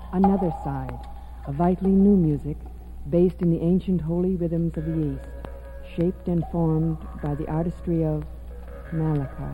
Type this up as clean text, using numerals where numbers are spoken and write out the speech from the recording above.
another side, a vitally new music based in the ancient holy rhythms of the East, shaped and formed by the artistry of Malachi.